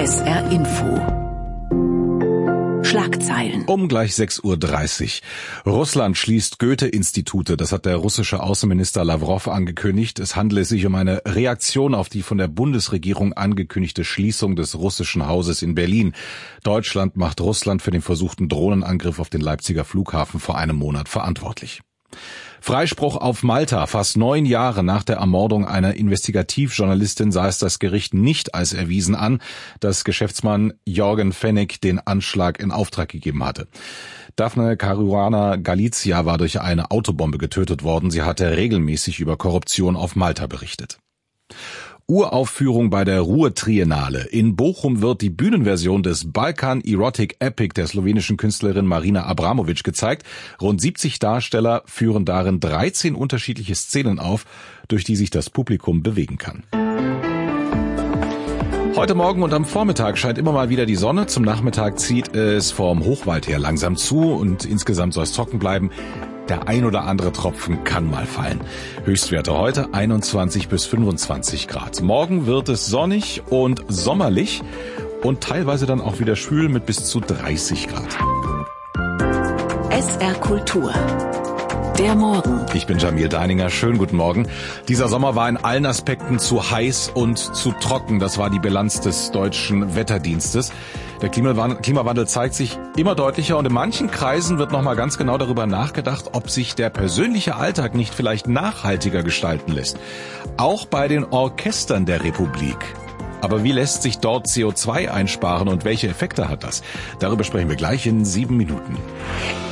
SR Info. Schlagzeilen. Um gleich 6:30 Uhr. Russland schließt Goethe-Institute. Das hat der russische Außenminister Lawrow angekündigt. Es handele sich um eine Reaktion auf die von der Bundesregierung angekündigte Schließung des russischen Hauses in Berlin. Deutschland macht Russland für den versuchten Drohnenangriff auf den Leipziger Flughafen vor einem Monat verantwortlich. Freispruch auf Malta. Fast 9 Jahre nach der Ermordung einer Investigativjournalistin sah es das Gericht nicht als erwiesen an, dass Geschäftsmann Jorgen Fenech den Anschlag in Auftrag gegeben hatte. Daphne Caruana Galizia war durch eine Autobombe getötet worden. Sie hatte regelmäßig über Korruption auf Malta berichtet. Uraufführung bei der Ruhr-Triennale. In Bochum wird die Bühnenversion des Balkan Erotic Epic der slowenischen Künstlerin Marina Abramovic gezeigt. Rund 70 Darsteller führen darin 13 unterschiedliche Szenen auf, durch die sich das Publikum bewegen kann. Heute Morgen und am Vormittag scheint immer mal wieder die Sonne. Zum Nachmittag zieht es vom Hochwald her langsam zu und insgesamt soll es trocken bleiben. Der ein oder andere Tropfen kann mal fallen. Höchstwerte heute 21 bis 25 Grad. Morgen wird es sonnig und sommerlich und teilweise dann auch wieder schwül mit bis zu 30 Grad. SR Kultur. Der Morgen. Ich bin Jamil Deininger. Schönen guten Morgen. Dieser Sommer war in allen Aspekten zu heiß und zu trocken. Das war die Bilanz des deutschen Wetterdienstes. Der Klimawandel zeigt sich immer deutlicher und in manchen Kreisen wird nochmal ganz genau darüber nachgedacht, ob sich der persönliche Alltag nicht vielleicht nachhaltiger gestalten lässt. Auch bei den Orchestern der Republik. Aber wie lässt sich dort CO2 einsparen und welche Effekte hat das? Darüber sprechen wir gleich in 7 Minuten.